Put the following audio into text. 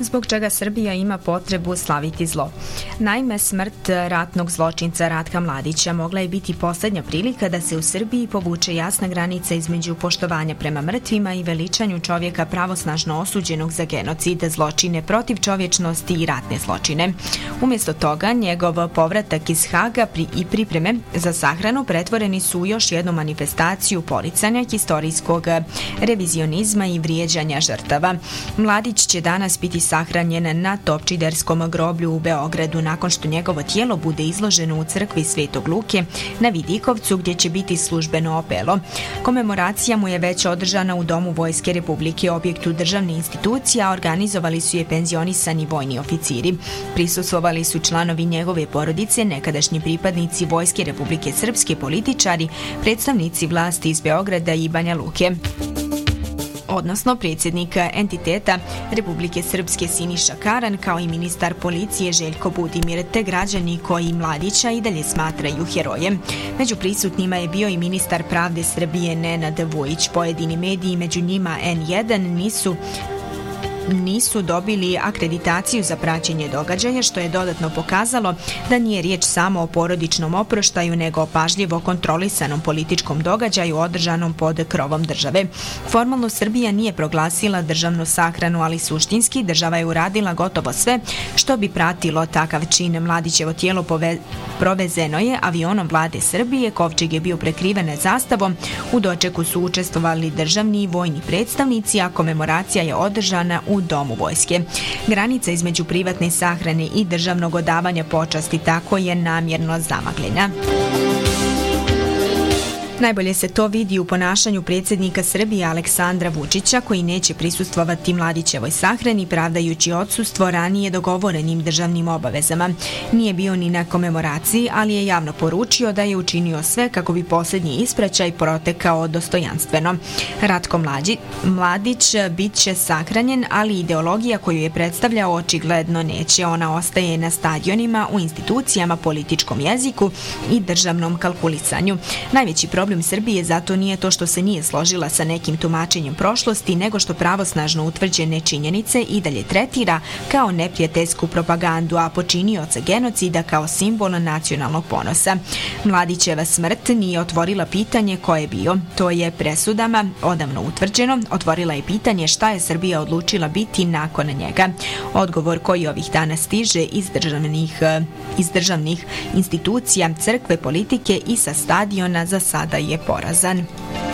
zbog čega Srbija ima potrebu slaviti zlo. Naime, smrt ratnog zločinca Ratka Mladića mogla je biti posljednja prilika da se u Srbiji povuče jasna granica između poštovanja prema mrtvima i veličanju čovjeka pravosnažno osuđenog za genocid, zločine protiv čovječnosti i ratne zločine. Umjesto toga, njegov povratak iz Haga i pripreme za sahranu pretvoreni su u još jednu manifestaciju poricanja historijskog revizionizma i vrijeđanja žrtava. Mladić će danas biti sahranjen na Topčiderskom groblju u Beogradu nakon što njegovo tijelo bude izloženo u crkvi Svetog Luke na Vidikovcu gdje će biti službeno opelo. Komemoracija mu je već održana u Domu Vojske Republike, objektu državne institucije, a organizovali su je penzionisani vojni oficiri. Prisustvovali su članovi njegove porodice, nekadašnji pripadnici Vojske Republike Srpske, političari, predstavnici vlasti iz Beograda i Banja Luke, odnosno predsjednik entiteta Republike Srpske Siniša Karan, kao i ministar policije Željko Budimir, te građani koji Mladića i dalje smatraju herojem. Među prisutnima je bio i ministar pravde Srbije Nenad Vujić. Pojedini mediji, među njima N1, nisu dobili akreditaciju za praćenje događaja, što je dodatno pokazalo da nije riječ samo o porodičnom oproštaju, nego o pažljivo kontrolisanom političkom događaju održanom pod krovom države. Formalno Srbija nije proglasila državnu sahranu, ali suštinski država je uradila gotovo sve što bi pratilo takav čin. Mladićevo tijelo provezeno je avionom vlade Srbije, kovčeg je bio prekriven zastavom, u dočeku su učestvovali državni i vojni predstavnici, a komemoracija je održana u Domu Vojske. Granica između privatne sahrane i državnog odavanja počasti tako je namjerno zamagljena. Najbolje se to vidi u ponašanju predsjednika Srbije Aleksandra Vučića, koji neće prisustvovati Mladićevoj sahrani, pravdajući odsustvo ranije dogovorenim državnim obavezama. Nije bio ni na komemoraciji, ali je javno poručio da je učinio sve kako bi posljednji ispraćaj protekao dostojanstveno. Ratko Mladić bit će sahranjen, ali ideologija koju je predstavljao očigledno neće. Ona ostaje na stadionima, u institucijama, političkom jeziku i državnom kalkulisanju. Najveći problem Srbije zato nije to što se nije složila sa nekim tumačenjem prošlosti, nego što pravosnažno utvrđene činjenice i dalje tretira kao neprijateljsku propagandu, a počinioca genocida kao simbol nacionalnog ponosa. Mladićeva smrt nije otvorila pitanje ko je bio. To je presudama odavno utvrđeno. Otvorila je pitanje šta je Srbija odlučila biti nakon njega. Odgovor koji ovih dana stiže iz državnih institucija, crkve, politike i sa stadiona za sada je porazan.